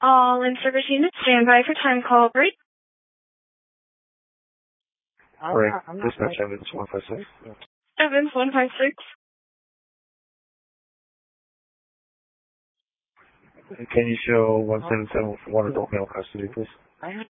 All in-service units, stand by for time call break. Break. Dispatch Evans 156. Evans 156. Can you show 177 for one adult male custody, please?